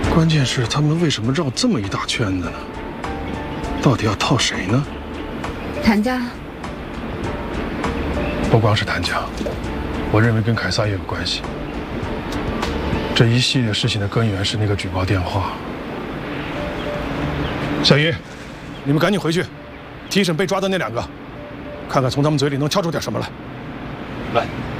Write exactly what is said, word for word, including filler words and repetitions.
关键是他们为什么绕这么一大圈子呢？到底要套谁呢？ 谭家。 不光是谭家，我认为跟凯撒也有关系。这一系列事情的根源是那个举报电话。小姨，你们赶紧回去，提审被抓的那两个，看看从他们嘴里能敲出点什么来。 来。